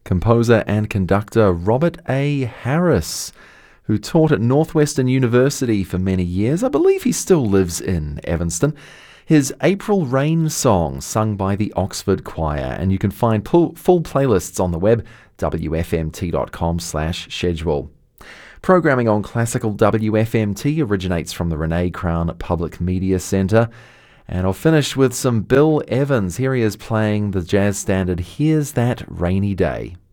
composer and conductor Robert A. Harris, who taught at Northwestern University for many years. I believe he still lives in Evanston. His April Rain song, sung by the Oxford Choir, and you can find full playlists on the web, wfmt.com/schedule. Programming on Classical WFMT originates from the Renee Crown Public Media Centre. And I'll finish with some Bill Evans. Here he is playing the jazz standard Here's That Rainy Day.